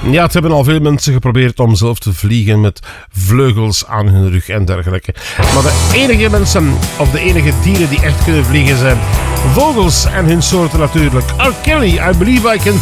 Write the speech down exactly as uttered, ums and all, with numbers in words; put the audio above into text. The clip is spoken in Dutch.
Ja, het hebben al veel mensen geprobeerd om zelf te vliegen met vleugels aan hun rug en dergelijke. Maar de enige mensen, of de enige dieren die echt kunnen vliegen zijn vogels en hun soorten natuurlijk. R. Kelly, I Believe I Can